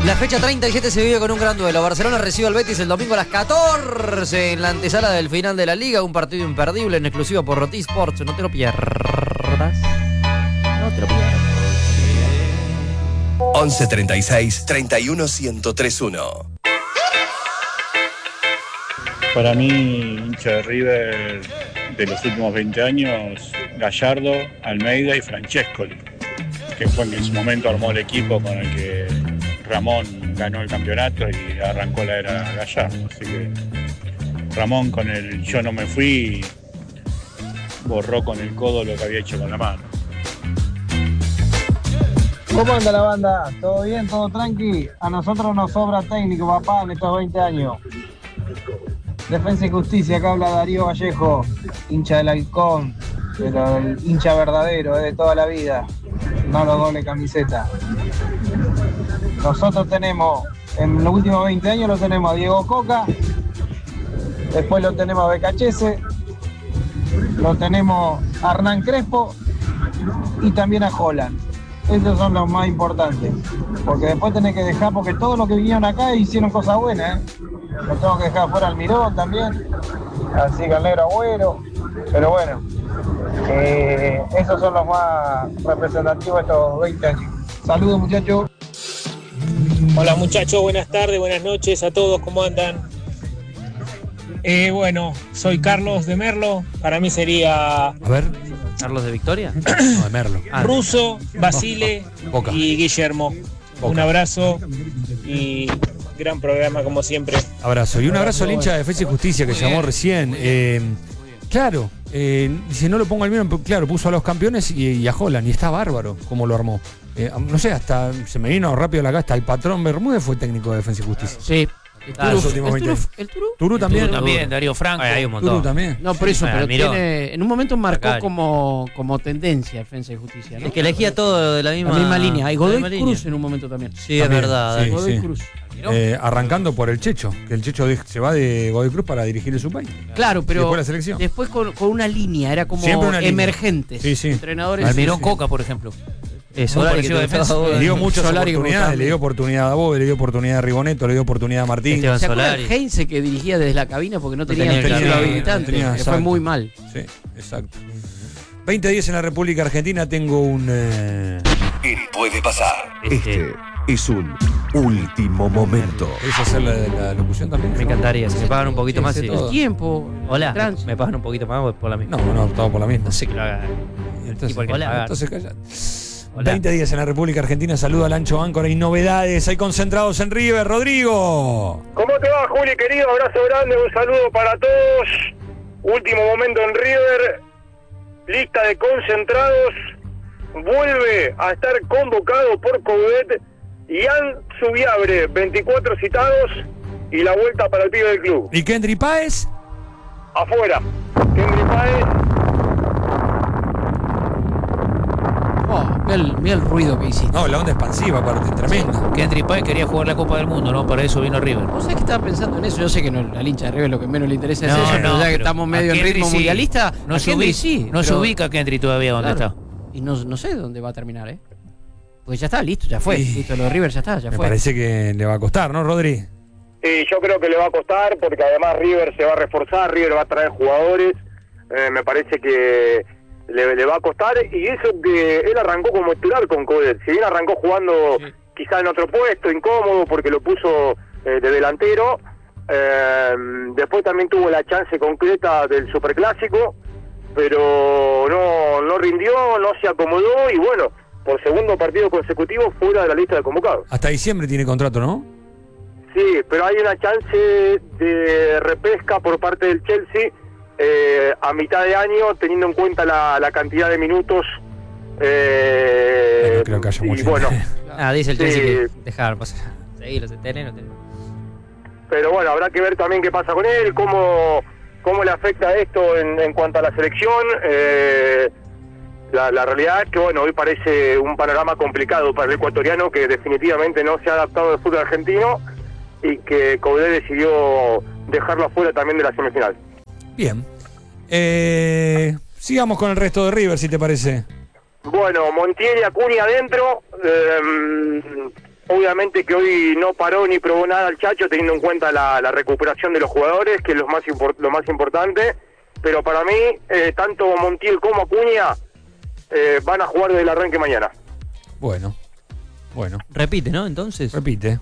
La fecha 37 se vive con un gran duelo. Barcelona recibe al Betis el domingo a las 14 en la antesala del final de la Liga. Un partido imperdible en exclusiva por Roti Sports. No te lo pierdas. No te lo pierdas. 11 36 31 1031. Para mí, hincha de River de los últimos 20 años, Gallardo, Almeida y Francescoli, que fue el que en su momento armó el equipo con el que Ramón ganó el campeonato y arrancó la era Gallardo. Así que Ramón con el yo no me fui borró con el codo lo que había hecho con la mano. ¿Cómo anda la banda? ¿Todo bien? ¿Todo tranqui? A nosotros nos sobra técnico, papá, en estos 20 años. Defensa y Justicia, acá habla Darío Vallejo, hincha del Halcón, pero el hincha verdadero, de toda la vida, no los doble camiseta. Nosotros tenemos, en los últimos 20 años lo tenemos a Diego Coca, después lo tenemos a Becachese, lo tenemos a Hernán Crespo y también a Holland. Esos son los más importantes, porque después tenés que dejar, porque todos los que vinieron acá hicieron cosas buenas, ¿eh? Lo tengo que dejar fuera al Mirón también, así que al Negro Agüero, pero bueno, esos son los más representativos de estos 20 años. Saludos, muchachos. Hola muchachos, buenas tardes, buenas noches a todos, ¿cómo andan? Bueno, soy Carlos de Merlo, para mí sería... A ver, ¿Carlos de Victoria? No, de Merlo. Russo, Basile Boca. y Guillermo. Boca. Un abrazo y gran programa como siempre. Abrazo. Y un abrazo al hincha de Defensa y Justicia que llamó recién. Claro, dice, no lo pongo al mismo, claro, puso a los campeones y a Holland, y está bárbaro como lo armó. No sé, hasta se me vino rápido a la cabeza, el patrón Bermúdez fue técnico de Defensa y Justicia. Sí. Los últimos 20 años. ¿El Turú? Turú también. Turú también, Darío Franco. Hay un montón. Turú también. No, por eso, pero Mirón. tiene, en un momento marcó Acá. como tendencia Defensa y Justicia, ¿no? Es que elegía todo de la misma línea. Hay la Godoy misma Cruz línea. en un momento también. Sí, También, es verdad. sí. Godoy Cruz. Arrancando por el Checho, que el Checho se va de Godoy Cruz para dirigir el Subay. Claro, pero Después la selección. después con una línea, era como Siempre una línea. emergentes. Sí, sí. Entrenadores. Almirón Sí. Coca, por ejemplo. Solari, que te gustaba. Le dio muchas Solari, que me oportunidades, gustaba. le dio oportunidad a Dabove, le dio oportunidad a Rigoneto, le dio oportunidad a Martín. Esteban ¿Se acuerdan Solari. Heinze que dirigía desde la cabina porque no tenía tenía el título claro. habilitante? No tenía, que fue exacto. muy mal. Sí, exacto. 20-10 en la República Argentina, tengo un... Él puede pasar. Este es un último momento. ¿Querés hacer la locución también? Me encantaría, si me pagan un poquito más. sí, Sí. todo. El tiempo. Hola, el tránsito. me pagan un poquito más por la misma. No, todo por la misma. No sé que lo haga. Entonces, ¿Y por qué le pagan? entonces calla. Hola. 20 días en la República Argentina, saludo al Ancho Áncora y novedades. Hay concentrados en River, Rodrigo. ¿Cómo te va, Juli, querido? Abrazo grande, un saludo para todos. Último momento en River. Lista de concentrados. Vuelve a estar convocado por Coudet. Ian Zubiabre, 24 citados. Y la vuelta para el pibe del club. ¿Y Kendry Páez? Afuera. Kendry Páez. Oh, mira el ruido que hiciste. No, la onda expansiva, aparte, tremenda. Kendry Páez quería jugar la Copa del Mundo, ¿no? Para eso vino River. ¿Vos sabés que estaba pensando en eso? Yo sé que no, al hincha de River lo que menos le interesa es eso, pero ya que estamos medio en ritmo mundialista, No se ubica Kendry todavía donde está. Y no sé dónde va a terminar, ¿eh? Porque ya está, listo, ya fue. Listo, lo de River ya está, ya Me fue. parece que le va a costar, ¿no, Rodri? Sí, yo creo que le va a costar porque además River se va a reforzar, River va a traer jugadores. Me parece que le va a costar, y eso que él arrancó como titular con Coudet. Si bien arrancó jugando quizá en otro puesto, incómodo, porque lo puso de delantero, después también tuvo la chance concreta del Superclásico, pero no rindió, no se acomodó, y bueno, por segundo partido consecutivo fuera de la lista de convocados. Hasta diciembre tiene contrato, ¿no? Sí, pero hay una chance de repesca por parte del Chelsea a mitad de año, teniendo en cuenta la cantidad de minutos. No creo que haya mucho. Y bueno, Dice el Chelsea sí, que dejar pasar. Seguilo, se tenés, no tenés. pero bueno, habrá que ver también qué pasa con él, cómo le afecta esto en cuanto a la selección. La realidad es que bueno, hoy parece un panorama complicado para el ecuatoriano, que definitivamente no se ha adaptado al fútbol argentino y que Coudet decidió dejarlo afuera también de la semifinal. Bien. Sigamos con el resto de River, si te parece. Bueno, Montiel y Acuña adentro. Obviamente que hoy no paró ni probó nada el Chacho, teniendo en cuenta la recuperación de los jugadores, que es lo más importante. Pero para mí, tanto Montiel como Acuña van a jugar desde el arranque mañana. Bueno. Repite, ¿no? Entonces. Repite.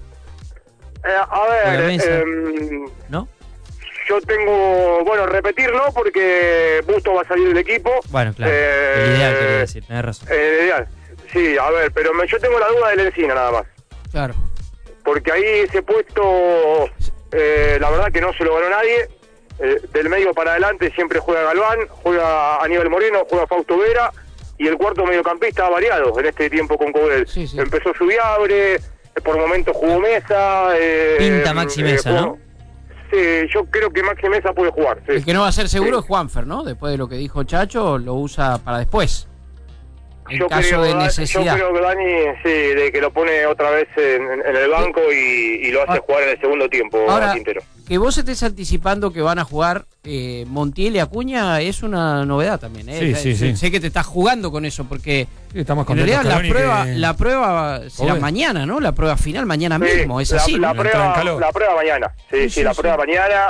A ver, ¿no? Yo tengo, repetir no, porque Busto va a salir del equipo. Bueno, claro. El ideal, quería decir, tenés razón. El ideal. Sí, a ver, pero yo tengo la duda del Encina nada más. Claro. Porque ahí ese puesto, la verdad que no se lo ganó nadie. Del medio para adelante siempre juega Galván, juega Aníbal Moreno, juega Fausto Vera, y el cuarto mediocampista ha variado en este tiempo con Coudet. Sí. Empezó Subiabre, por momentos jugó Mesa. Pinta Maxi Mesa, ¿no? Sí, yo creo que Maxi Mesa puede jugar. Sí. El que no va a ser seguro es Juanfer, ¿no? Después de lo que dijo Chacho, lo usa para después. En caso de necesidad. Yo creo que Dani, sí, de que lo pone otra vez en el banco y lo hace jugar en el segundo tiempo. Ahora, Quintero. Que vos estés anticipando que van a jugar Montiel y Acuña es una novedad también. Sí. Sé que te estás jugando con eso, porque estamos en realidad que... la prueba será mañana, ¿no? La prueba final mañana mismo, es así. La prueba mañana, sí, la prueba mañana.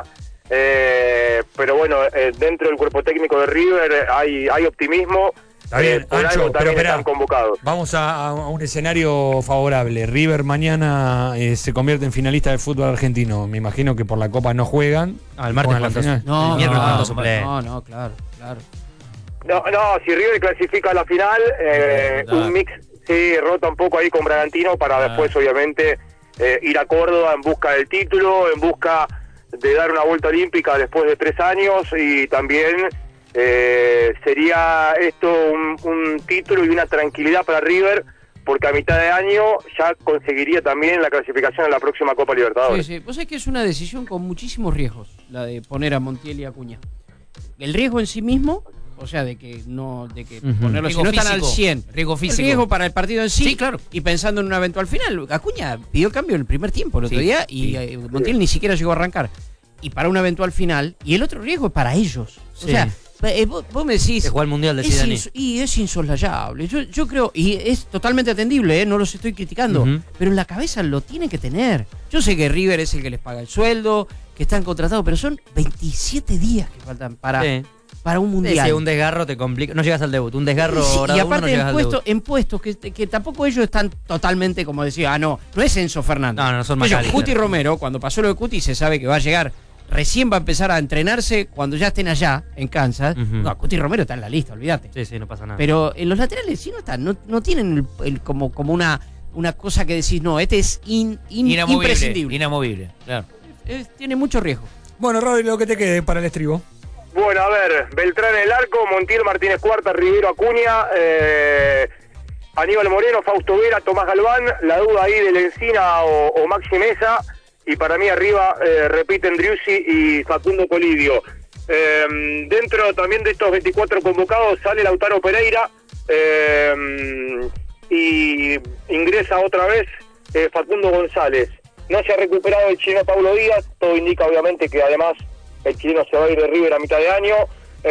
Pero bueno, dentro del cuerpo técnico de River hay optimismo. Está bien, Ancho, pero están convocados. Vamos a un escenario favorable. River mañana se convierte en finalista del fútbol argentino. Me imagino que por la Copa no juegan. El martes final. No, claro. No, si River clasifica a la final, un mix rota un poco ahí con Bragantino para después, obviamente, ir a Córdoba en busca del título, en busca de dar una vuelta olímpica después de 3 años y también... sería esto un título y una tranquilidad para River, porque a mitad de año ya conseguiría también la clasificación en la próxima Copa Libertadores. Sí. Vos sabés que es una decisión con muchísimos riesgos, la de poner a Montiel y Acuña. El riesgo en sí mismo, o sea, de que ponerlos si no están al 100. Riesgo físico. El riesgo para el partido en sí, claro. Y pensando en una eventual final. Acuña pidió cambio en el primer tiempo el otro día y Montiel ni siquiera llegó a arrancar. Y para una eventual final, y el otro riesgo es para ellos. O sea, vos me decís... Se juega el Mundial de Zidane. Y es insoslayable. Yo creo, y es totalmente atendible, no los estoy criticando, pero en la cabeza lo tienen que tener. Yo sé que River es el que les paga el sueldo, que están contratados, pero son 27 días que faltan para un Mundial. Sí, un desgarro te complica. No llegas al debut, un desgarro y aparte en puestos que tampoco ellos están totalmente, como decía, no es Enzo Fernández. No son Macalister. Cuti Romero, cuando pasó lo de Cuti, se sabe que va a llegar... Recién va a empezar a entrenarse cuando ya estén allá, en Kansas. No, Cuti Romero está en la lista, olvídate. Sí, no pasa nada. Pero en los laterales sí no están, no tienen como una cosa que decís, no, este es imprescindible. Inamovible, claro. Tiene mucho riesgo. Bueno, Rodri, lo que te quede para el estribo. Bueno, a ver, Beltrán en el arco, Montiel, Martínez Cuarta, Rivero, Acuña, Aníbal Moreno, Fausto Vera, Tomás Galván, la duda ahí del Encina o Maxi Mesa. Y para mí arriba repiten Driussi y Facundo Colidio. Dentro también de estos 24 convocados sale Lautaro Pereira y ingresa otra vez Facundo González. No se ha recuperado el chileno Paulo Díaz, todo indica obviamente que además el chileno se va a ir de River a mitad de año.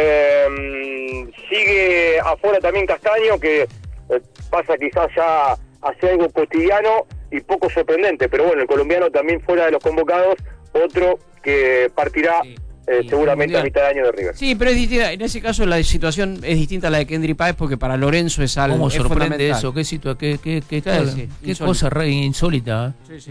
Sigue afuera también Castaño, que pasa quizás ya hace algo cotidiano y poco sorprendente, pero bueno, el colombiano también fuera de los convocados, otro que partirá seguramente a mitad de año de River. Sí, pero es distinta, en ese caso la situación es distinta a la de Kendry Páez, porque para Lorenzo es algo ¿Cómo sorprende eso? ¿Qué cosa re insólita? Sí.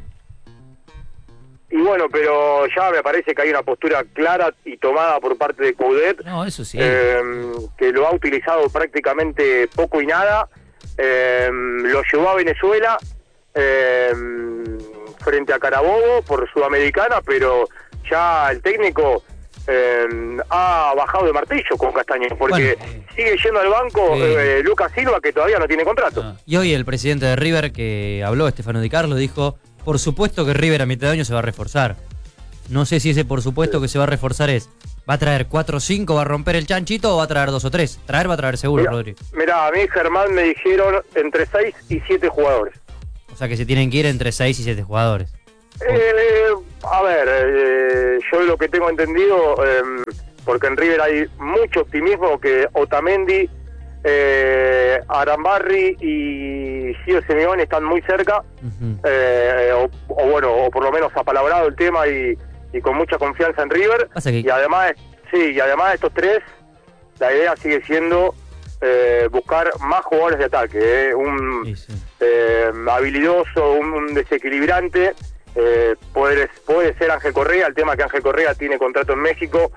Y bueno, pero ya me parece que hay una postura clara y tomada por parte de Coudet, eso sí. Que lo ha utilizado prácticamente poco y nada. Lo llevó a Venezuela frente a Carabobo por Sudamericana, pero ya el técnico ha bajado de martillo con Castaño, porque sigue yendo al banco Lucas Silva, que todavía no tiene contrato. Y hoy el presidente de River, que habló, Estefano Di Carlo, dijo: por supuesto que River a mitad de año se va a reforzar. No sé si ese por supuesto que se va a reforzar ¿va a traer 4 o 5, va a romper el chanchito o va a traer 2 o 3? Va a traer seguro, Rodri. Mirá, a mí Germán me dijeron entre 6 y 7 jugadores. O sea que se tienen que ir entre 6 y 7 jugadores. A ver, yo lo que tengo entendido, porque en River hay mucho optimismo, que Otamendi Arambarri y Gio Simeone están muy cerca, o por lo menos apalabrado el tema y con mucha confianza en River. Y además de estos tres, la idea sigue siendo buscar más jugadores de ataque, un habilidoso, un desequilibrante. Puede ser Ángel Correa, el tema que Ángel Correa tiene contrato en México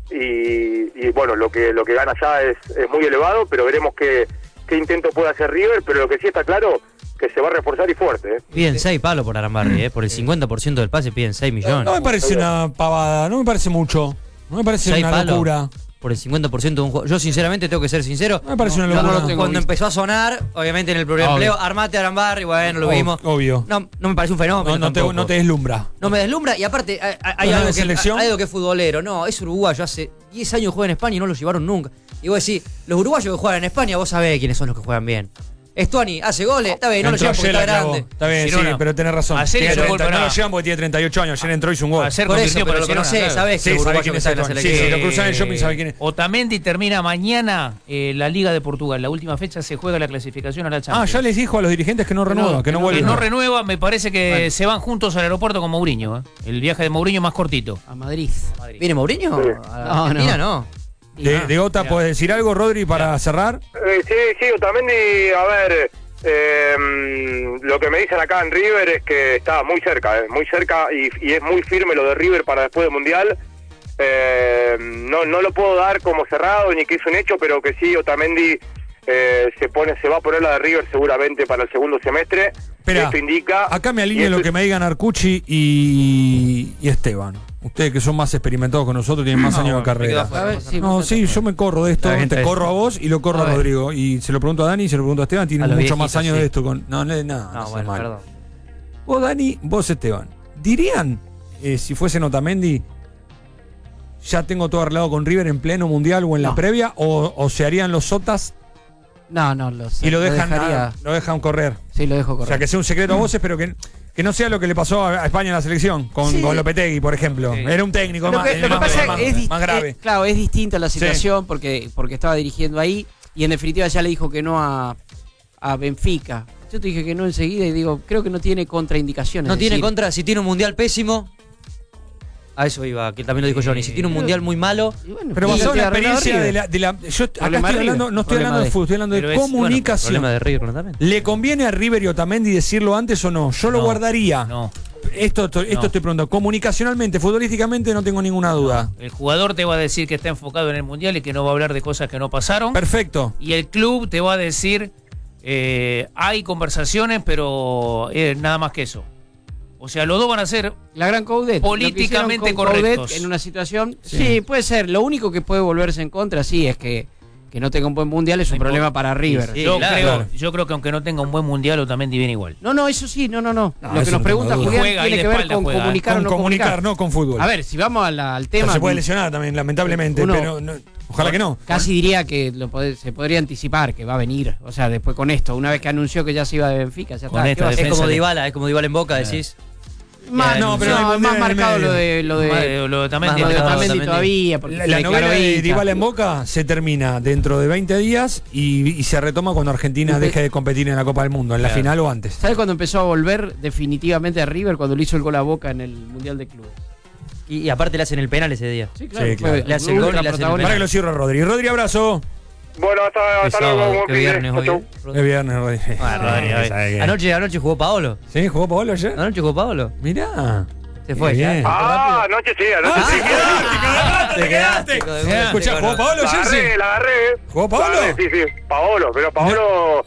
y bueno, lo que gana allá es muy elevado, pero veremos qué intento puede hacer River, pero lo que sí está claro que se va a reforzar y fuerte. Piden 6 palos por Arambarri, por el 50% del pase piden 6 millones. No me parece una pavada, no me parece mucho, no me parece una locura. Por el 50% de un juego. Yo sinceramente tengo que ser sincero. Me parece una locura. Cuando empezó a sonar, obviamente en el primer empleo, armate Arambarri, bueno, lo vimos. Obvio. No me parece un fenómeno. No te deslumbra. No me deslumbra y aparte hay algo que es futbolero. No, es uruguayo. Hace 10 años juega en España y no lo llevaron nunca. Y vos decís, los uruguayos que juegan en España, vos sabés quiénes son los que juegan bien. Estuani hace goles, está bien, no lo llevan porque está grande. Está bien, sí, pero tenés razón. No lo llevan porque tiene 38 años, ayer entró y hizo un gol. Por eso, pero lo conocés, sabés que Uruguay quién está en la selección. Sí, lo cruzan en el shopping, sabe quién es. Otamendi termina mañana la Liga de Portugal. La última fecha se juega la clasificación a la Champions. Ya les dijo a los dirigentes que no renueva, que no vuelve. Que no renueva, me parece que se van juntos al aeropuerto con Mourinho. El viaje de Mourinho más cortito. A Madrid. ¿Viene Mourinho? A Argentina no. De Ota, ¿puedes decir algo, Rodri, para cerrar? Sí, Otamendi, a ver... lo que me dicen acá en River es que está muy cerca y es muy firme lo de River para después del Mundial. No lo puedo dar como cerrado ni que es un hecho, pero que sí, Otamendi se va a poner la de River seguramente para el segundo semestre. Espera, esto indica... Acá me alineo lo que me digan Arcucci y Esteban. Ustedes que son más experimentados con nosotros, tienen más años de carrera. Yo me corro de esto, te corro a vos y lo corro a Rodrigo. Y se lo pregunto a Dani y se lo pregunto a Esteban, tienen mucho más años de esto. No, bueno, perdón. Vos, Dani, vos, Esteban, ¿dirían, si fuesen Otamendi, ya tengo todo arreglado con River en pleno mundial o en la previa? ¿O se harían los sotas? No, y lo dejan correr. Sí, lo dejo correr. O sea, que sea un secreto a voces, pero que no sea lo que le pasó a España en la selección, con Lopetegui, por ejemplo. Sí. Era un técnico más grave. Claro, es distinta la situación porque estaba dirigiendo ahí y en definitiva ya le dijo que no a Benfica. Yo te dije que no enseguida y digo, creo que no tiene contraindicaciones. No tiene contra, si tiene un mundial pésimo. A eso iba, que también lo dijo Johnny. Si tiene un mundial muy malo. Bueno, pero basado en la experiencia de la. Yo acá estoy hablando, no estoy hablando de fútbol, estoy hablando de comunicación. Problema de River también. ¿Le conviene a River y Otamendi decirlo antes o no? Yo lo guardaría. No. Esto estoy preguntando. Comunicacionalmente, futbolísticamente, no tengo ninguna duda. El jugador te va a decir que está enfocado en el mundial y que no va a hablar de cosas que no pasaron. Perfecto. Y el club te va a decir, hay conversaciones, pero nada más que eso. O sea, los dos van a ser la gran Coudet, políticamente correctos. En una situación, sí, puede ser. Lo único que puede volverse en contra, sí, es que no tenga un buen mundial es un problema para River. Sí, yo creo que aunque no tenga un buen mundial, Otamendi viene igual. No, eso sí, no. Lo que nos pregunta Julián tiene que ver con comunicar o no comunicar. No con fútbol. A ver, si vamos al tema... Pero se puede lesionar también, lamentablemente, pero ojalá que no. Casi diría que se podría anticipar que va a venir. O sea, después con esto, una vez que anunció que ya se iba de Benfica, ya está. Es como Dybala en Boca, decís... Más marcado lo de Otamendi todavía. La novela de Dybala en Boca se termina dentro de 20 días y se retoma cuando Argentina deje de competir en la Copa del Mundo, en la final o antes. ¿Sabes cuándo empezó a volver definitivamente a River? Cuando le hizo el gol a Boca en el Mundial de Clubes. Y aparte le hacen el penal ese día. Sí, claro. Le hace el gol y le hace el penal. Para que lo cierre Rodri. Rodri, abrazo. Bueno, hasta luego. Es viernes hoy. Es viernes, Rodri. Anoche jugó Paolo. ¿Sí? ¿Jugó Paolo ayer? Anoche jugó Paolo. Mirá. Se fue. Anoche sí. Te quedaste. Escuchá, ¿jugó Paolo ayer? Sí. La agarré. ¿Jugó Paolo? Sí. Paolo, pero Paolo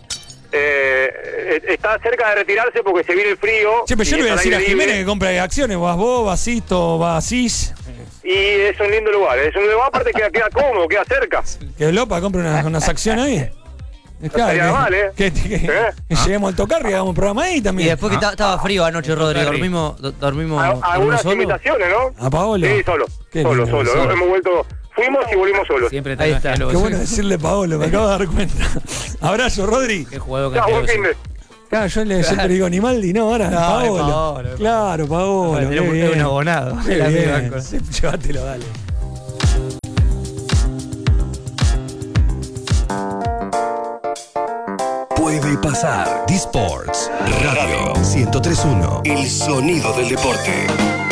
está cerca de retirarse porque se viene el frío. Sí, pero yo le voy a decir a Jiménez que compre acciones. Vas vos, vas Sisto, vas Cis. Y es un lindo lugar. Es un lugar aparte que queda cómodo, queda cerca. Que Lopa compre unas acciones ahí. Estaría mal, que lleguemos al tocar y hagamos un programa ahí también. Y después que estaba frío anoche, Rodri, dormimos algunas solo. Invitaciones, ¿no? ¿A Paolo? Sí, solo. Hemos vuelto, fuimos y volvimos solos. Siempre ahí está. Qué bueno decirle Paolo, me acabo de dar cuenta. Abrazo, Rodri. Qué jugador que buen fin de... Claro, yo siempre digo Nimaldi, no, ahora Paolo. Claro, Paolo. Es un abonado. Llévatelo, dale. pasar. D-Sports Radio 103.1. El sonido del deporte.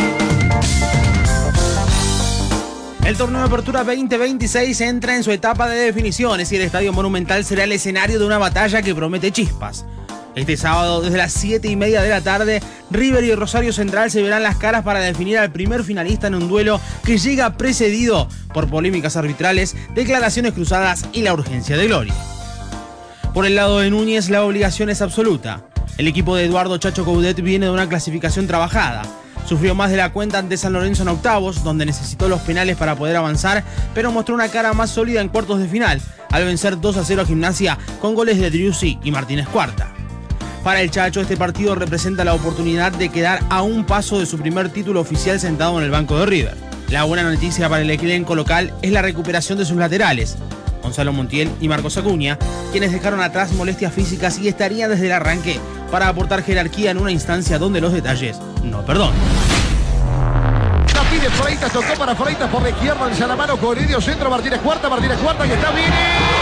El torneo de apertura 2026 entra en su etapa de definiciones y el Estadio Monumental será el escenario de una batalla que promete chispas. Este sábado, desde las 7:30 de la tarde, River y Rosario Central se verán las caras para definir al primer finalista en un duelo que llega precedido por polémicas arbitrales, declaraciones cruzadas y la urgencia de gloria. Por el lado de Núñez, la obligación es absoluta. El equipo de Eduardo Chacho Coudet viene de una clasificación trabajada. Sufrió más de la cuenta ante San Lorenzo en octavos, donde necesitó los penales para poder avanzar, pero mostró una cara más sólida en cuartos de final, al vencer 2-0 a Gimnasia con goles de Driussi y Martínez Cuarta. Para el Chacho, este partido representa la oportunidad de quedar a un paso de su primer título oficial sentado en el banco de River. La buena noticia para el elenco local es la recuperación de sus laterales, Gonzalo Montiel y Marcos Acuña, quienes dejaron atrás molestias físicas y estarían desde el arranque para aportar jerarquía en una instancia donde los detalles no perdonan. La pide Freitas, tocó para Freitas por la izquierda, alza la mano con Idio, centro, Martínez Cuarta que está bien.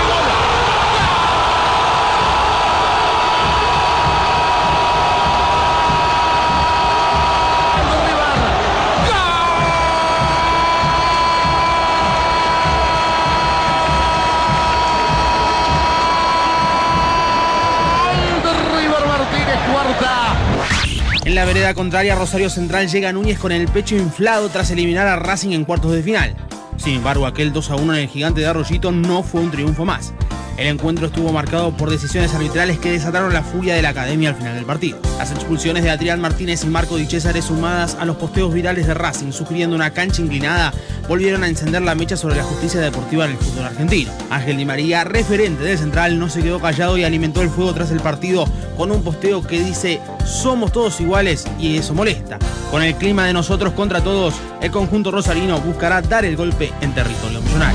En la vereda contraria, Rosario Central llega a Núñez con el pecho inflado tras eliminar a Racing en cuartos de final. Sin embargo, aquel 2-1 en el Gigante de Arroyito no fue un triunfo más. El encuentro estuvo marcado por decisiones arbitrales que desataron la furia de la academia al final del partido. Las expulsiones de Adrián Martínez y Marco Di Cesare, sumadas a los posteos virales de Racing sugiriendo una cancha inclinada, volvieron a encender la mecha sobre la justicia deportiva en el fútbol argentino. Ángel Di María, referente del Central, no se quedó callado y alimentó el fuego tras el partido con un posteo que dice: somos todos iguales y eso molesta. Con el clima de nosotros contra todos, el conjunto rosarino buscará dar el golpe en territorio millonario.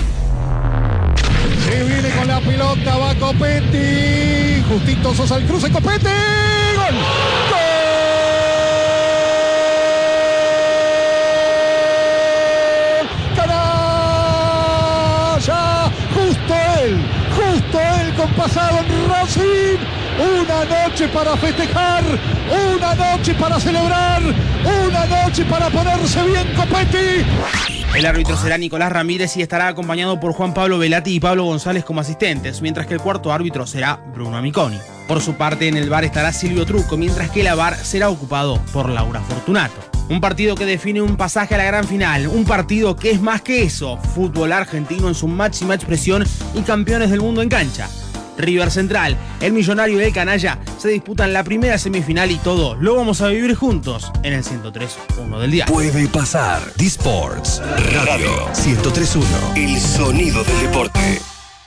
Se viene con la pelota, va Copetti. Justito Sosa al cruce, Copetti. ¡Gol! ¡Gol! ¡Canalla! Justo él con pasado en Racing. Una noche para festejar, una noche para celebrar, una noche para ponerse bien Copetti. El árbitro será Nicolás Ramírez y estará acompañado por Juan Pablo Velati y Pablo González como asistentes, mientras que el cuarto árbitro será Bruno Amiconi. Por su parte, en el VAR estará Silvio Trucco, mientras que el VAR será ocupado por Laura Fortunato. Un partido que define un pasaje a la gran final, un partido que es más que eso, fútbol argentino en su máxima expresión y campeones del mundo en cancha. River Central, el Millonario y el Canalla se disputan la primera semifinal y todo lo vamos a vivir juntos en el 103.1 del diario. Puede pasar. D-Sports Radio 103.1. El sonido del deporte.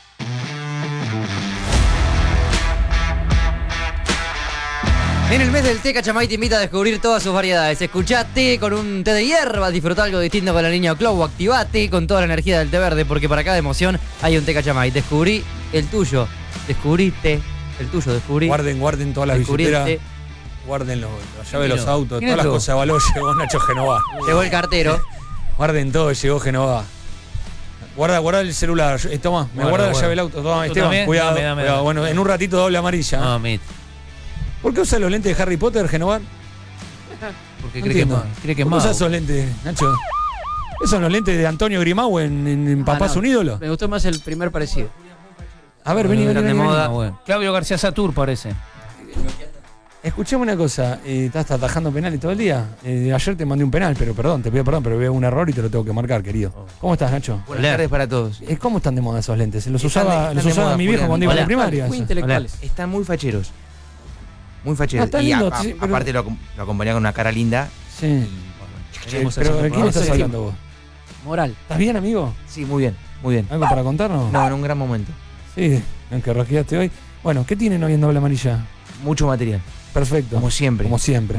En el mes del té, Cachamay te invita a descubrir todas sus variedades. Escuchá té con un té de hierba, disfrutá algo distinto con la línea Clow, activate con toda la energía del té verde, porque para cada emoción hay un té Cachamay. Descubrí el tuyo, descubrí té, el tuyo, descubrí. Guarden todas las billeteras, guarden las llaves de los autos, todas las cosas de valor. Llegó Nacho Genová. Llegó el cartero. Guarden todo, llegó Genová. Guarda el celular. Toma, me guarda la llave del auto. Toma, Esteban, cuidado. Dame. Bueno, en un ratito doble amarilla. No, mit. ¿Por qué usa los lentes de Harry Potter, Genovar? Porque cree que es más. ¿Por qué usa esos lentes, Nacho? ¿Esos son los lentes de Antonio Grimau en Papá es un ídolo? Me gustó más el primer parecido. A ver, vení. Claudio García Satur parece. Escuchame una cosa, estás atajando penales todo el día. Ayer te mandé un penal, pero te pido perdón, pero veo un error y te lo tengo que marcar, querido. ¿Cómo estás, Nacho? Buenas tardes para todos. ¿Cómo están de moda esos lentes? Los usaba mi viejo cuando iba a la primaria. Muy intelectuales. Están muy facheros. Muy facheros. Está lindo, aparte lo acompañé con una cara linda. Sí. Pero ¿de quién estás hablando vos? Moral. ¿Estás bien, amigo? Sí, muy bien, muy bien. ¿Algo para contarnos? No, en un gran momento. Sí, en que rosqueaste hoy. Bueno, ¿qué tienen hoy en Doble Amarilla? Mucho material. Perfecto. Como siempre. Como siempre.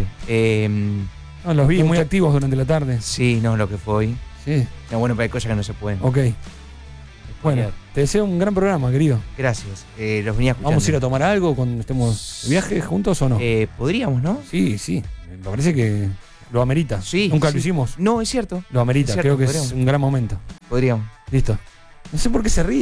Los vi muy activos durante la tarde. Sí, no, lo que fue hoy. Sí. No, bueno, pero hay cosas que no se pueden. Ok. Bueno, te deseo un gran programa, querido. Gracias. Los venía escuchando. ¿Vamos a ir a tomar algo cuando estemos de viaje juntos o no? Podríamos, ¿no? Sí. Me parece que lo amerita. Sí. Nunca lo hicimos. No, es cierto. Lo amerita. Es cierto, creo que podríamos. es un gran momento. Podríamos. Listo. No sé por qué se ríe.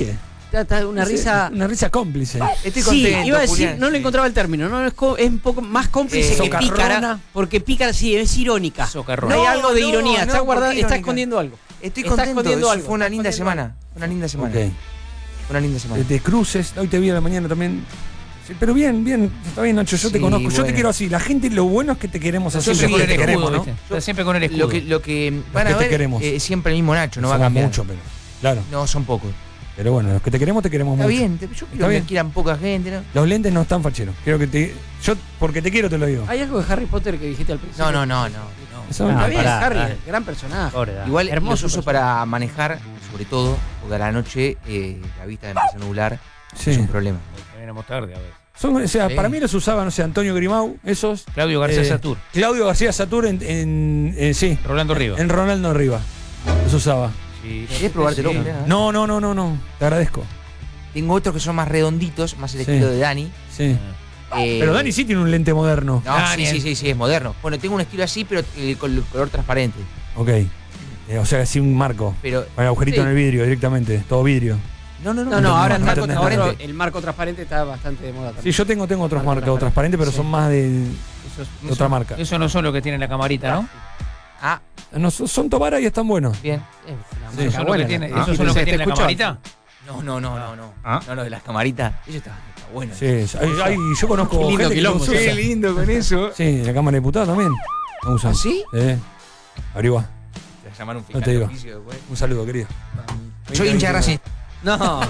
Está una risa. Una risa cómplice. Estoy Sí, contento, iba a decir, Julián. no le encontraba el término, no es un poco más cómplice que socarrona. pícara, porque pícara sí es irónica. Socarrona. Hay algo de No, ironía, no, está ¿por guardando, qué está irónica? escondiendo algo. Estoy Está contento. escondiendo Eso algo. fue una Está linda escondiendo semana. Una linda semana. Ok. Una linda semana. De cruces, hoy te vi a la mañana también. Sí, pero bien, está bien, Nacho, yo te Sí, conozco, yo te bueno. quiero así. La gente, lo bueno es que te queremos así. Siempre que con el te escudo, queremos, ¿no? ¿viste? Está siempre con el escudo. Lo que van que a te ver queremos. es siempre el mismo Nacho, no va a Somos cambiar. mucho, pero. Claro. No, son pocos. Pero bueno, los que te queremos Está mucho. bien, yo Está quiero que bien. me quieran poca gente, ¿no? Los lentes no están facheros. Creo que yo, porque te quiero, te lo digo. ¿Hay algo de Harry Potter que dijiste al principio? No. Eso Está no. bien, pará, Harry, dale. gran personaje. Pobre Dani. Igual Hermoso los uso personaje. para manejar, sobre todo, porque a la noche la vista me empieza a nublar. Sí. Es un problema. Venimos tarde, a ver. O sea, Sí. para mí los usaba, no sé, Antonio Grimau, esos. Claudio García Satur. Claudio García Satur sí. Rolando Rivas. En Ronaldo Rivas. Los usaba. Sí, ¿Querés probártelo? sí. Julián? No. Te agradezco. Tengo otros que son más redonditos, más el Sí. estilo de Dani. Sí. Pero Dani sí tiene un lente moderno. No, sí, es moderno. Bueno, tengo un estilo así, pero con el color transparente. Ok. O sea, así un marco. Pero Con el agujerito Sí. en el vidrio directamente. Todo vidrio. no, Ahora no, está no, no, ahora no. el marco transparente está bastante de moda Sí, también. yo tengo otros Marco marcos transparentes, pero Sí. son más de Eso- otra marca. Eso no son lo que tiene la camarita, ¿no? Ah, No, son Tobara y están buenos. bien. Sí. ¿Esos son lo que tiene, Ah, esos son lo que tiene la escuchó. camarita? No. No, de las camaritas. Eso está bueno. Sí, yo conozco Qué lindo gente que quilombo, los sí. usa. Qué lindo con eso. Sí, la Cámara de Diputados también. No usan. ¿Ah, sí? Averigua. Te vas a llamar un No fiscal te de digo. oficio después. Un saludo, querido. Soy hincha de Racing. No.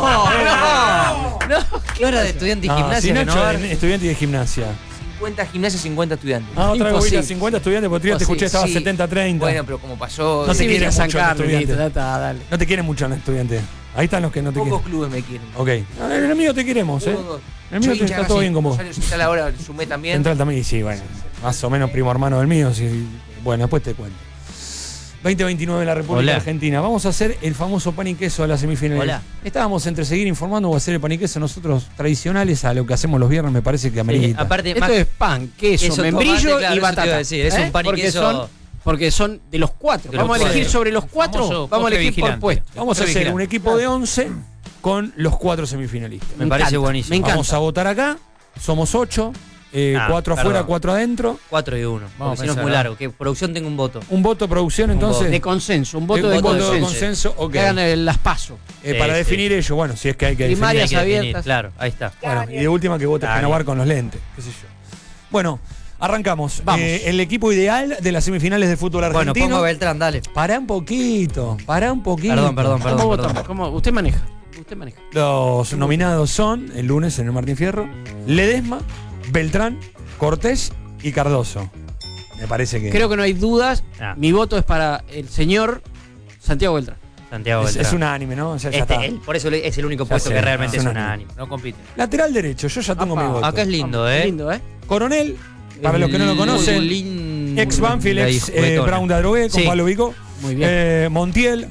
¿Qué hora de estudiante y Ah, gimnasia? sí, Nacho, renovar? estudiante de gimnasia. 50 gimnasias, 50 estudiantes. Ah, otra vez voy a ir a Imposible. 50 estudiantes, porque otro día te escuché, estaba Sí. 70-30. Bueno, pero como pasó. No te Sí, quieren vine a San mucho los Carlos, estudiantes. listo, dale. No te quieren mucho los estudiantes. Ahí están los que no te Pocos quieren. clubes me quieren. Ok. En el mío te queremos, ¿eh? Pocos. En el mío Soy hincha de está todo Racing. bien con vos. Rosario Central ahora sumé también. Central también, sí, bueno. Más o menos primo hermano del mío. Sí. Bueno, después te cuento. 2029 de la República Hola. Argentina. Vamos a hacer el famoso pan y queso a las semifinales. Hola. Estábamos entre seguir informando o hacer el pan y queso nosotros tradicionales a lo que hacemos los viernes, me parece que Sí, amerita. aparte, Esto más- es pan, queso, Queso, membrillo tomate, claro, y eso te batata. iba a decir, es un pan y Porque queso- porque son de los cuatro. De los Vamos a elegir cuatro. sobre los cuatro. Famoso Vamos a postre elegir por vigilante. puesto. Vamos a hacer vigilante. un equipo de 11 con los 4 semifinalistas. Me parece encanta, buenísimo. me encanta. Vamos a votar acá. Somos 8. 4 afuera, perdón. 4 adentro. 4 y 1. Vamos Porque si a no es muy pensar, largo. Que producción tenga un voto. Un voto producción, entonces. De consenso, un voto Un de voto consenso. consenso, ok. Que hagan las paso. Sí, Para sí. definir ello, bueno, si es que hay que Primarias definir. Hay que definir, abiertas. Claro, ahí está. Bueno, y de última que vote Dale. Genovar con los lentes, qué sé yo. Bueno, arrancamos. Vamos. El equipo ideal de las semifinales de fútbol Bueno, argentino. pongo a Beltrán, dale. Pará un poquito, pará un poquito. Perdón. ¿Cómo votamos? ¿Cómo? Usted maneja. Los nominados son, el lunes en el Martín Fierro, Ledesma, Beltrán, Cortés y Cardoso. Me parece que Creo que no hay dudas. Ah. Mi voto es para el señor Santiago Beltrán. Santiago es, Beltrán. es unánime, ¿no? O sea, ya Este, está. por eso es el único Ya puesto sé, que realmente es es unánime. unánime. No compiten. Lateral derecho, yo ya tengo Apa. mi voto. Acá es lindo, ¿eh? Lindo, ¿eh? Coronel, para los que no lo conocen, ex Banfield, ex Brown de Adrogué, con Sí. Pablo Vico. Muy bien. Montiel,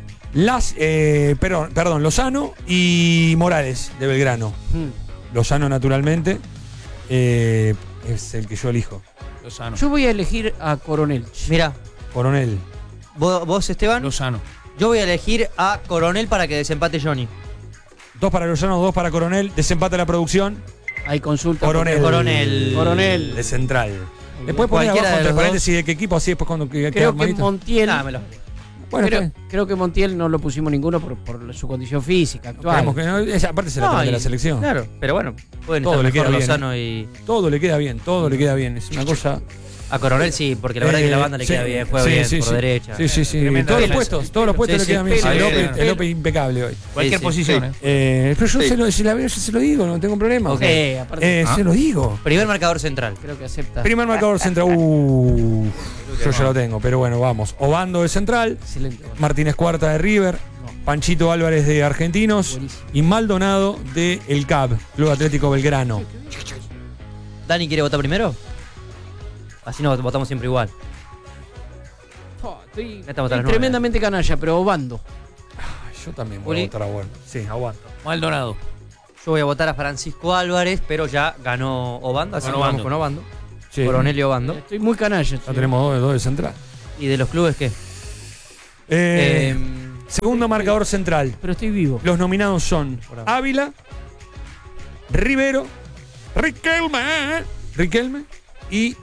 Lozano y Morales de Belgrano. Lozano, naturalmente, es el que yo elijo. Lozano. Yo voy a elegir a Coronel. Mira, Coronel. vos Esteban, Lozano. yo voy a elegir a Coronel para que desempate Johnny. 2 para Lozano, 2 para Coronel. Desempate la producción. Hay consulta. Coronel. Coronel. De central. Después poner Cualquiera abajo de entre los paréntesis de qué equipo, así después cuando quede Creo que armadito. Montiel. Dámelo. Bueno, está bien. Creo que Montiel no lo pusimos ninguno por su condición física actual. Esperemos que no, aparte se la No, trae de y- la selección. Claro, pero bueno, pueden Todo estar le queda mejor bien, Lozano y. Todo le queda bien, todo le queda bien. Es una cosa. A Coronel sí, porque la verdad que la banda le sí, queda bien, juega sí, bien sí, por sí. derecha. Sí, sí, sí. Tremenda Todos los defensa. puestos Sí, le sí, quedan bien. pelo, El López impecable hoy. Cualquier sí, posición, sí. ¿eh? Pero yo si la veo, yo se lo digo, no tengo problema. Ok. Aparte, Se lo digo. Primer marcador central. creo que acepta. Primer marcador central. Yo ya lo tengo, pero bueno, vamos. Obando de central, Excelente. Martínez Cuarta de River, Panchito Álvarez de Argentinos Buenísimo. y Maldonado de El CAB, Club Atlético Belgrano. ¿Dani quiere votar primero? Así nos votamos siempre igual. Estoy, Esta vota a las tremendamente canalla, pero obando. Yo también voy Uli. a votar a bueno. Sí, aguanto. Maldonado. Yo voy a votar a Francisco Álvarez, pero ya ganó Obando, así que Ganó vamos Obando. con Obando. Sí. Coronel y Obando. Estoy muy canalla. Ya tenemos dos de central. ¿Y de los clubes qué? Eh, Segundo marcador central. Pero estoy vivo. Los nominados son Ávila, Rivero, Riquelme y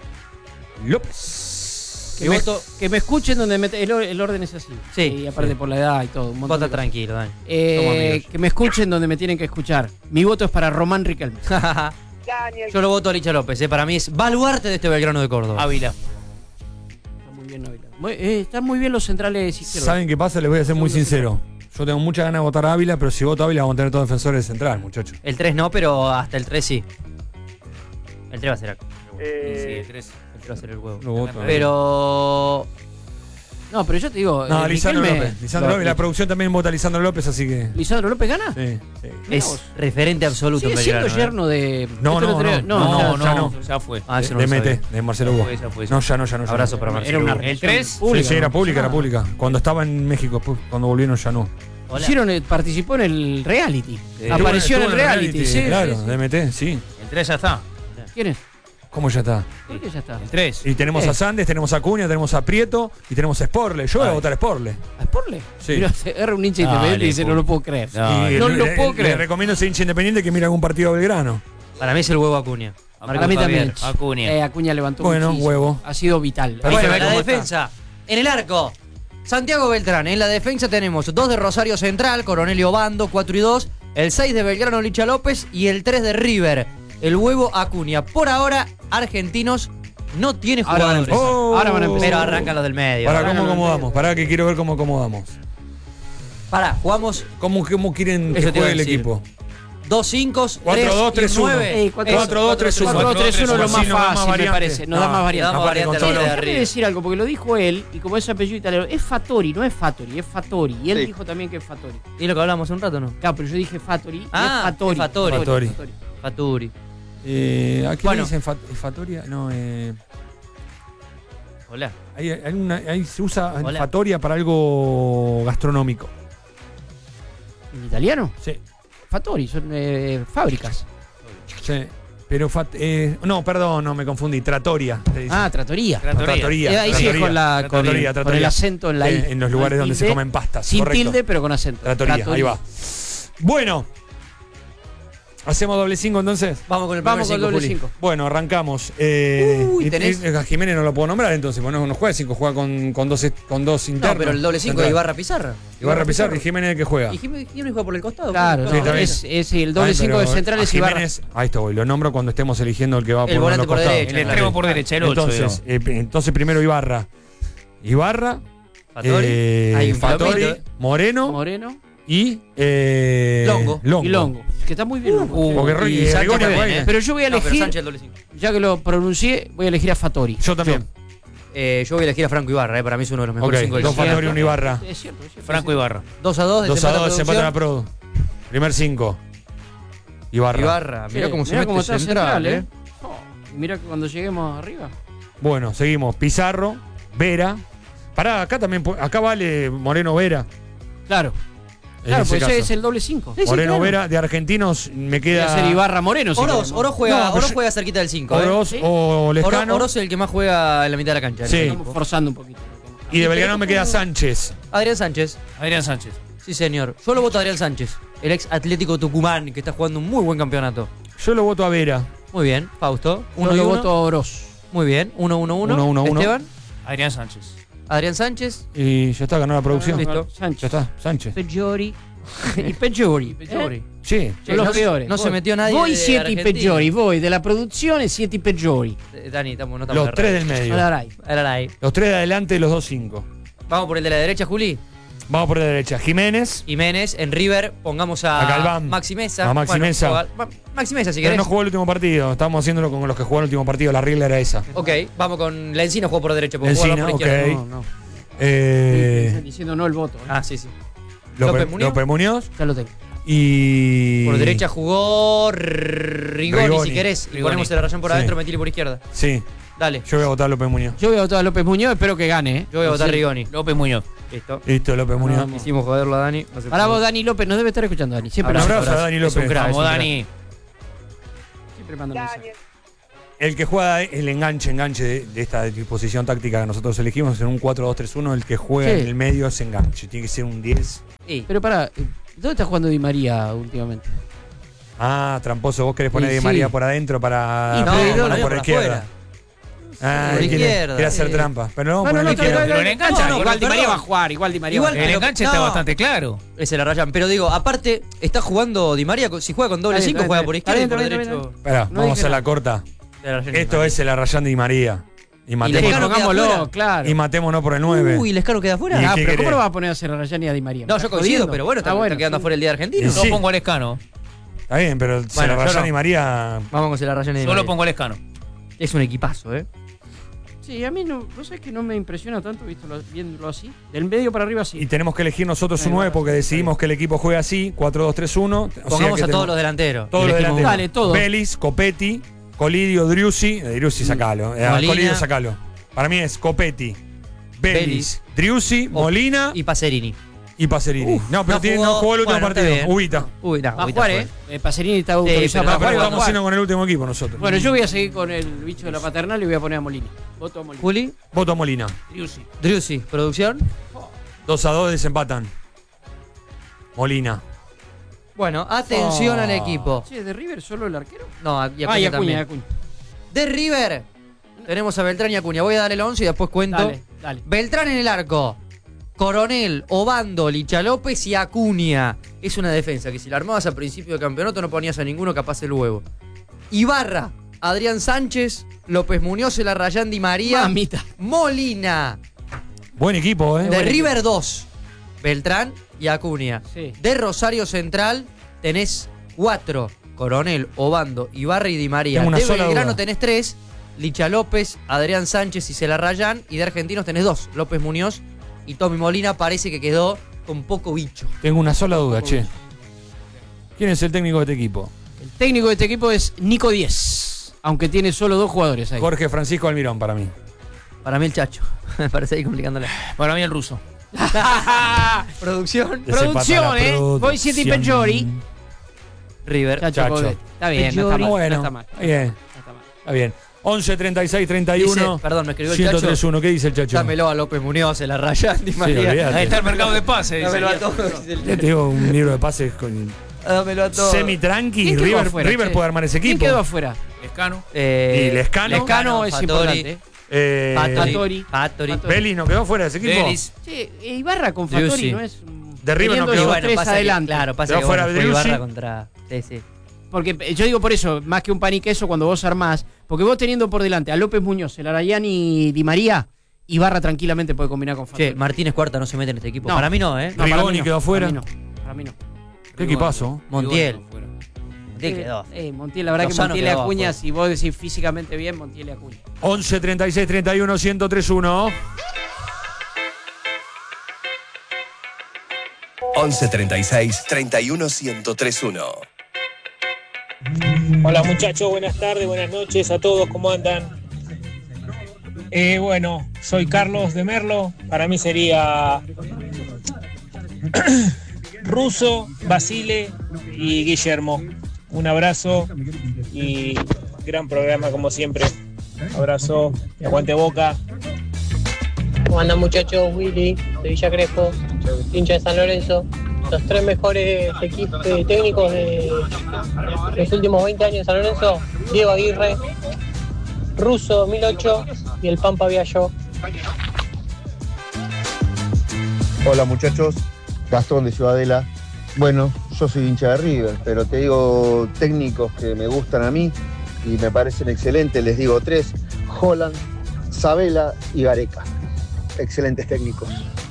López. Que me escuchen donde el orden es así. Sí. Y aparte por la edad y todo. Vota tranquilo, Dani. Que me escuchen donde me tienen que escuchar. Mi voto es para Román Riquelme. Yo lo voto a Licha López, para mí es baluarte de este Belgrano de Córdoba. Ávila. Está muy bien Ávila. Están muy bien los centrales izquierdos. ¿Saben qué pasa? Les voy a ser muy sincero. Yo tengo muchas ganas de votar a Ávila, pero si voto a Ávila vamos a tener todos defensores de central, muchachos. El 3 no, pero hasta el 3 sí. El 3 va a ser acá. Sí, el 3. El 3 va a ser el huevo. Lo voto. Pero... No, pero yo te digo. No, Lisandro Riquelme- López. Lisandro López. La producción también vota a Lisandro López, así que. ¿Lisandro López gana? Sí. Es referente absoluto en Sigue siendo Belgrano. yerno de. No, esto no, traía- no, ya no. Ya fue. Ah, eso no lo De sabía. MT, de Marcelo Hugo. Ya fue. No, ya no. Abrazo para Marcelo. Era una Hugo. El 3. pública, Sí, era ¿no? pública, era pública. Cuando estaba en México, después, cuando volvieron ya no. Hola. Hicieron, participó en el reality. Apareció en el reality. Sí, claro, sí, sí. de MT, sí. El 3 ya está. ¿Quién es? ¿Cómo ya está? ¿Por qué ya está? El 3. Y tenemos a Sandes, tenemos a Acuña, tenemos a Prieto y tenemos a Sporle. Yo voy a votar a Sporle. ¿A Sporle? Sí. Mira, era un hincha independiente y dice, no lo puedo creer. Y No lo puedo Le creer. recomiendo a ese hincha independiente que mire algún partido Belgrano. Para mí es el huevo Acuña. Para mí también. Acuña. Acuña levantó Bueno, muchísimo. huevo. Ha sido vital. Bueno, Ahí se ve la cómo defensa. En el arco, Santiago Beltrán. En la defensa tenemos 2 de Rosario Central, Coronelio Bando, 4 y 2. El 6 de Belgrano, Licha López. Y el 3 de River, el huevo Acuña. Por ahora, Argentinos no tiene Ahora van a jugadores. empezar. Ahora van a empezar. Pero arrancan los del medio. Para Arrancan cómo los del acomodamos, para que quiero ver cómo acomodamos. medio. Pará, jugamos ¿Cómo quieren que Eso te iba a juegue el decir. equipo? 2 5, 4-2, 3-1. 9. 4-2, 3-1. 4-3-1 es lo Así más nos da más fácil, me variante. parece. Nos da más variante. damos Aparte, variante con a la todo. de Déjame arriba. decir algo, porque lo dijo él, y como es apellido italiano, es Fattori, no es Fattori, es Fattori. Y él Sí. dijo también que es Fattori. ¿Y lo que hablamos hace un rato, no? Claro, pero yo dije Fattori. Ah, es Fattori. es Fattori. Fattori. Faturi. ¿A qué Bueno. le dicen Fatoria? No, Hola. ahí se usa Hola. Fatoria para algo gastronómico. ¿En italiano? Sí. Fattori, son fábricas. Sí. Pero no, perdón, no me confundí. Trattoria. le dicen. Ah, tratoría. Trattoria. Ahí sí es con el acento en la I. En los lugares No hay donde se tilde, comen pastas. Sin correcto. tilde, pero con acento. Trattoria, ahí va. Bueno. ¿Hacemos doble 5 entonces? Vamos con el Vamos con primer doble cinco, 5. Bueno, arrancamos. Uy, Y tenés- a Jiménez no lo puedo nombrar entonces, porque no juega 5, juega con dos internos. No, pero el doble 5 Central. de Ibarra Pizarra. Ibarra Pizarro y Jiménez que juega. Y Jiménez juega por el costado. Claro, Sí, está bien. es el doble 5 de central a es Ibarra. Jiménez, ahí está, voy, lo nombro cuando estemos eligiendo el que va a El poner volante los por costados. derecha. El extremo por derecha, el 8. Entonces primero Ibarra, Fattori. Hay un Fattori, kilómetro. Moreno y Longo. y Longo. Que está muy bien. Longo. Porque Y Sánchez Rigoni también, juega. Pero yo voy a No, pero elegir, Sánchez el doble 5. ya que lo pronuncié, voy a elegir a Fattori. Yo también. Yo voy a elegir a Franco Ibarra, para mí es uno de los Ok, mejores 5 del dos Fattori y un Ibarra. Es cierto, es cierto. Franco Ibarra. 2-2, 2-2, se empata la Pro. Primer 5. Ibarra. Ibarra, mirá cómo se mete está central, ¿eh? Oh, mirá que cuando lleguemos arriba. Bueno, seguimos. Pizarro, Vera. Pará, acá también, acá vale Moreno Vera. Claro. En Claro, ese pues ese caso. es el doble 5. Moreno Vera, de argentinos, me Voy a hacer queda. Ibarra Moreno. si Oroz, queremos. Oroz juega, No, pero Oroz yo- juega cerquita del 5. Oroz ¿Sí? o Lescano. Oroz es el que más juega en la mitad de la cancha. Sí. Estamos forzando un poquito. Y de Belgrano me queda Sánchez. Adrián Sánchez. Adrián Sánchez. Sí, señor. Yo lo voto a Adrián Sánchez, el ex Atlético Tucumán, que está jugando un muy buen campeonato. Yo lo voto a Vera. Muy bien, Fausto. Yo 1 y lo 1. voto a Oroz. Muy bien, 1-1-1. 1-1-1. Esteban, Adrián Sánchez. Adrián Sánchez. Y ya está, ganó la producción. Listo. Ya Sánchez. está, Sánchez. Peggiori. Y Peggiori. Sí. Son los no, peores. no se metió nadie. Voi de siete i Argentina. peggiori, voi della produzione siete i peggiori. Dani, no estamos Los tres del medio. Alla Rai. Araray. Los tres de adelante, los 2-5. Vamos por el de la derecha, Juli. Vamos por la derecha. Jiménez. Jiménez, en River, pongamos a Galván. Maxi Mesa. A Maxi Mesa. Maxi Mesa, si Pero querés. no jugó el último partido. Estábamos haciéndolo con los que jugaron el último partido. La regla era esa. Ok, vamos con la Encina, juego por derecha. porque Encina, juega por ok. izquierda. No, no. Eh, Diciendo no el voto. Ah, sí, sí. López Muñoz. López Muñoz. Ya lo tengo. Y. Por derecha jugó Rigoni, si querés. Y Rigoni. ponemos el rayón por Sí. adentro, metile por izquierda. Sí. Dale. Yo voy a votar a López Muñoz. Yo voy a votar a López Muñoz, espero que gane. ¿eh? Yo voy a votar Sí. Rigoni. López Muñoz. Listo. Listo, López Muñoz. Vamos. Hicimos joderlo a Dani. No se Para pudo. vos, Dani López, nos debe estar escuchando, Dani. Siempre Un nos abrazo a Dani Es un López. crack. Vamos, Dani. siempre manda mensajes. El que juega el enganche de esta disposición táctica que nosotros elegimos en un 4-2-3-1, el que juega en el medio es enganche. Tiene que ser un 10. Pero pará, ¿dónde está jugando Di María últimamente? Ah, tramposo, vos querés poner a Di María por adentro para por la izquierda. Ah, quiere hacer trampa. Pero no, el enganche. Igual Di María va a jugar, igual Di María va a jugar. El enganche está bastante claro. Se la rayan. Pero digo, aparte, está jugando Di María, si juega con doble 5, juega por izquierda y por derecho. Espera, vamos a hacer la corta. Esto es el Arrayán de Di María. Y pongámoslo, claro. Y matémonos por el 9. Uy, ¿Lescano queda fuera? Ah, pero ¿cómo lo va a poner a hacer Arrayán y a Di María? No, yo coincido, pero bueno, está quedando afuera el día de Argentina. No pongo a Lescano. Está bien, pero Arrayán y María. Vamos con Arrayán y Di María. Solo pongo a Lescano. Es un equipazo, Sí, a mí no sabes que no me impresiona tanto viéndolo así. Del medio para arriba sí. Y tenemos que elegir nosotros un 9 porque decidimos que el equipo juegue así, 4-2-3-1. Pongamos a todos los delanteros. Todos los delanteros. Dale, todos. Vélez, Copetti, Colidio, Driussi. Driussi sacalo. Colidio sacalo. Para mí es Copetti, Vélez, Driussi, Molina y Pacerini. No, pero no jugó el último partido. Ubita. Va a jugar, Pacerini está autorizado para jugar. Estamos haciendo con el último equipo nosotros. Bueno, yo voy a seguir con el bicho de la paternal y voy a poner a Molina. Voto a Molina. ¿Juli? Voto a Molina. Driussi. ¿Producción? 2-2 desempatan. Molina. Bueno, atención al equipo. Sí, ¿de River solo el arquero? No, y Acuña. De River tenemos a Beltrán y Acuña. Voy a dar el 11 y después cuento. Dale. Beltrán en el arco. Coronel, Obando, Licha López y Acuña. Es una defensa que si la armabas a principio de campeonato no ponías a ninguno capaz el huevo. Ibarra, Adrián Sánchez, López Muñoz, el Arrayán Di María. Mamita. Molina. Buen equipo, De River 2. Beltrán y Acuña. Sí. De Rosario Central tenés 4. Coronel, Obando, Ibarra y Di María. De Belgrano tenés 3. Licha López, Adrián Sánchez y Celarrayán. Y de Argentinos tenés 2. López Muñoz y Tommy Molina. Parece que quedó con poco bicho. Tengo una sola duda, che. ¿Quién es el técnico de este equipo? El técnico de este equipo es Nico Díez. Aunque tiene solo 2 jugadores ahí. Jorge Francisco Almirón, para mí. Para mí el Chacho. Me parece ahí complicándole. Para mí el ruso. Producción. Voy siete Peggiori. River. Chacho. Está bien, no está mal. Bueno, no está mal. Bien. Está bien. 11, 36, 31. Dice, perdón, me escribió el 131. Chacho. ¿Qué dice el Chacho? Dámelo a López Muñoz, el Arrayán, Di María. Ahí está el mercado de pases. Dámelo a todos. Ya te digo un libro de pases con dámelo a todos. semi-tranqui. River puede armar ese equipo. ¿Quién quedó afuera? Lescano. Y Lescano es importante. Fattori. Vélez no quedó fuera de ese equipo. Sí, Ibarra con Fattori no es. De River no quedó. Bueno, pasa adelante. Claro, pasa que fuera fue Ibarra contra. Sí. Porque yo digo por eso, más que un pan y queso cuando vos armás, porque vos teniendo por delante a López Muñoz, el Arrayán y Di María, Ibarra tranquilamente puede combinar con Fattori. Che, Martínez Cuarta no se mete en este equipo. No. Para mí no, Rigoni quedó afuera. Para mí no. ¿Qué equipazo? Montiel. Montiel quedó. Montiel, la verdad que Montiel y Acuña, si vos decís físicamente bien, Montiel y Acuña. 11, 36, 31, 131. 11 36 31 1031. Hola muchachos, buenas tardes, buenas noches a todos, ¿cómo andan? Bueno, soy Carlos de Merlo, para mí sería Russo, Basile y Guillermo. Un abrazo y gran programa como siempre. Abrazo, aguante Boca. ¿Cómo andan muchachos? Willy, de Villa Crespo, hincha de San Lorenzo. Los 3 mejores equipos técnicos de los últimos 20 años de San Lorenzo: Diego Aguirre, Russo 2008 y el Pampa Viallo. Hola muchachos, Gastón de Ciudadela. Bueno, yo soy hincha de River, pero te digo técnicos que me gustan a mí y me parecen excelentes, les digo 3: Holland, Sabela y Gareca. Excelentes técnicos.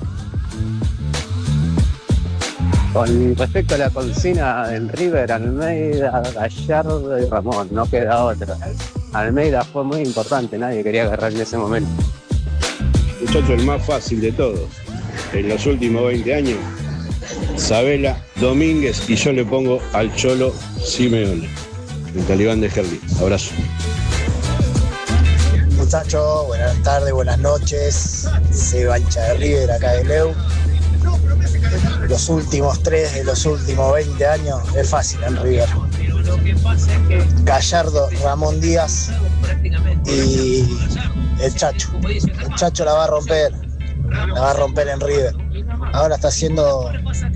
Con respecto a la consigna del River, Almeida, Gallardo y Ramón, no queda otra. Almeida fue muy importante, nadie quería agarrar en ese momento. Muchachos, el más fácil de todos, en los últimos 20 años, Sabela, Domínguez y yo le pongo al Cholo Simeone, el talibán de Gerli. Abrazo. Muchachos, buenas tardes, buenas noches. Seba, hincha de River, acá de Leu. Los últimos 3 de los últimos 20 años es fácil en River. Gallardo, Ramón Díaz y el Chacho. El Chacho la va a romper en River. Ahora está haciendo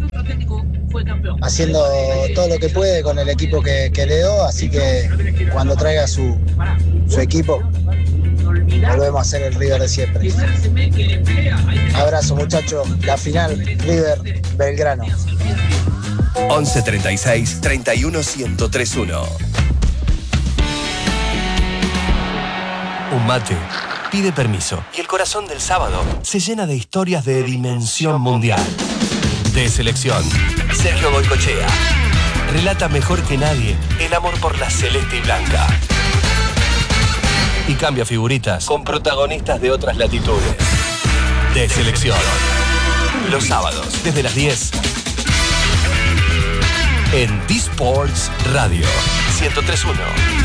todo lo que puede con el equipo que le dio, así que cuando traiga su equipo, volvemos a ser el River de siempre. Abrazo, muchachos. La final, River Belgrano. 11 36 31 1031. Un mate pide permiso y el corazón del sábado se llena de historias de dimensión mundial. De selección, Sergio Goycochea relata mejor que nadie el amor por la celeste y blanca. Y cambia figuritas con protagonistas de otras latitudes. De selección. Los sábados, desde las 10. En D-Sports Radio 103.1.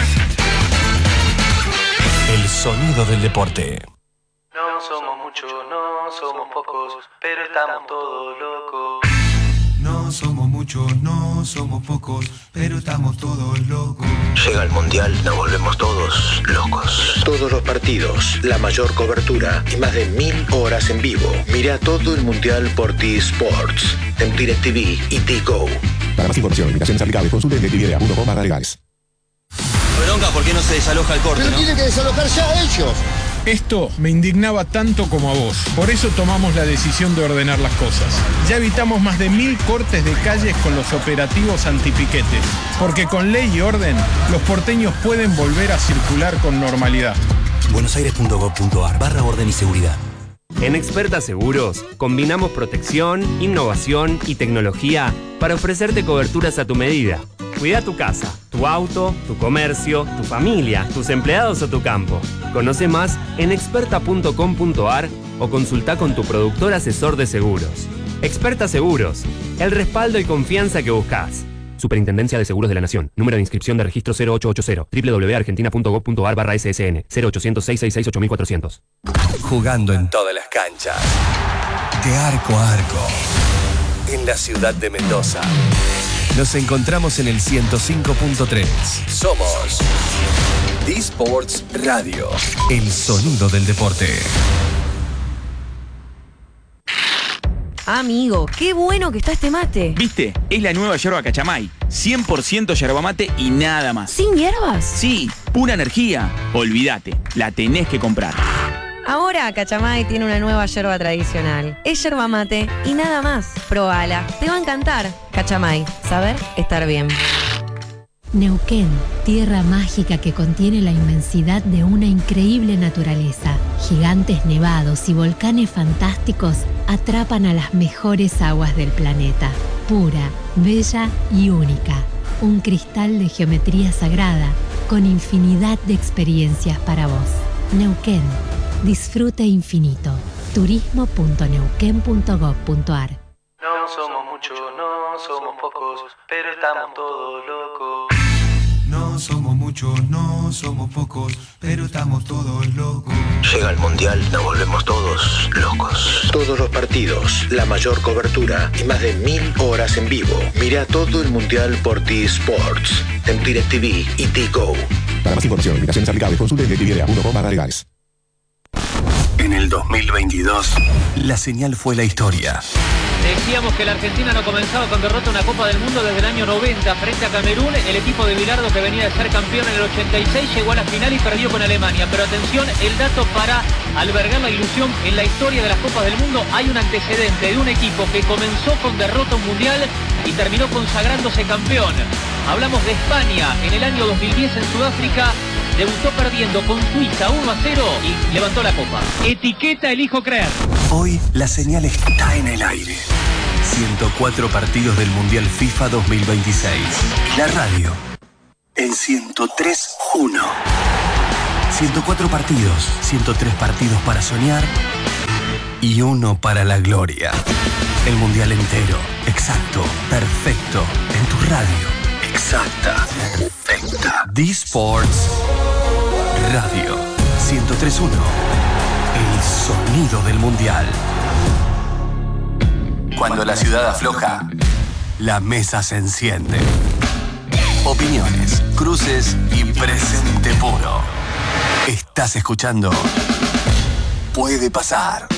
El sonido del deporte. No somos muchos, no somos pocos, pero estamos todos locos. No somos muchos, no somos pocos, pero estamos todos locos. Llega el Mundial, nos volvemos todos locos. Todos los partidos, la mayor cobertura y más de 1000 horas en vivo. Mira todo el Mundial por T-Sports, en DirecTV y T-Go. Para más información, invitaciones aplicables, consulte en DirecTV.com/legales. Bronca, ¿por qué no se desaloja el corte? Pero tienen que desalojar ya ellos. Esto me indignaba tanto como a vos. Por eso tomamos la decisión de ordenar las cosas. Ya evitamos más de 1000 cortes de calles con los operativos antipiquetes. Porque con ley y orden, los porteños pueden volver a circular con normalidad. buenosaires.gov.ar/orden y seguridad. En Experta Seguros, combinamos protección, innovación y tecnología para ofrecerte coberturas a tu medida. Cuida tu casa, tu auto, tu comercio, tu familia, tus empleados o tu campo. Conoce más en experta.com.ar o consulta con tu productor asesor de seguros. Experta Seguros, el respaldo y confianza que buscas. Superintendencia de Seguros de la Nación. Número de inscripción de registro 0880. www.argentina.gov.ar/SSN. 0800-666-8400. Jugando en todas las canchas. De arco a arco. En la ciudad de Mendoza. Nos encontramos en el 105.3. Somos D-Sports Radio. El sonido del deporte. Amigo, qué bueno que está este mate. ¿Viste? Es la nueva yerba Cachamay. 100% yerba mate y nada más. ¿Sin hierbas? Sí, pura energía. Olvídate, la tenés que comprar. Ahora Cachamay tiene una nueva yerba tradicional. Es yerba mate y nada más. Probala, te va a encantar. Cachamay, saber estar bien. Neuquén, tierra mágica que contiene la inmensidad de una increíble naturaleza. Gigantes nevados y volcanes fantásticos atrapan a las mejores aguas del planeta. Pura, bella y única. Un cristal de geometría sagrada con infinidad de experiencias para vos. Neuquén, disfrute infinito. turismo.neuquén.gov.ar. No somos muchos, no somos pocos, pero estamos todos locos. No somos muchos, no somos pocos, pero estamos todos locos. Llega el Mundial, nos volvemos todos locos. Todos los partidos, la mayor cobertura y más de 1000 horas en vivo. Mira todo el Mundial por T-Sports, en DirecTV y T-Go. Para más información, invitaciones aplicables, consulte en DirecTV.com/legales. En el 2022, la señal fue la historia. Decíamos que la Argentina no comenzaba con derrota una Copa del Mundo desde el año 90 frente a Camerún. El equipo de Bilardo, que venía de ser campeón en el 86, llegó a la final y perdió con Alemania. Pero atención, el dato para albergar la ilusión en la historia de las Copas del Mundo. Hay un antecedente de un equipo que comenzó con derrota un mundial y terminó consagrándose campeón. Hablamos de España en el año 2010 en Sudáfrica. Debutó perdiendo con Suiza 1-0 y levantó la copa. Etiqueta elijo creer. Hoy la señal está en el aire. 104 partidos del Mundial FIFA 2026. La radio en 103.1. 104 partidos, 103 partidos para soñar y uno para la gloria. El Mundial entero, exacto, perfecto, en tu radio. Exacta, perfecta. D-Sports Radio 103.1. El sonido del Mundial. Cuando la ciudad afloja, la mesa se enciende. Opiniones, cruces y presente puro. Estás escuchando Puede Pasar.